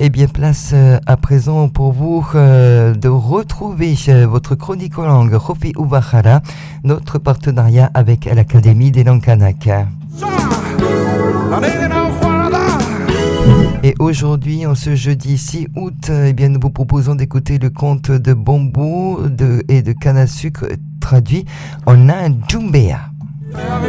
Eh bien, place à présent pour vous de retrouver votre chronique en langue Hopi Ubahara, notre partenariat avec l'Académie des langues kanak. Et aujourd'hui, en ce jeudi 6 août, eh bien, nous vous proposons d'écouter le conte de Bambou et de canne à sucre traduit en Ndjumbea.